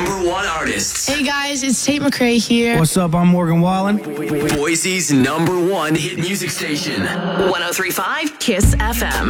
#1 artists. Hey guys, it's Tate McRae here. What's up? I'm Morgan Wallen. Boise's #1 hit music station. 103.5 KISS FM.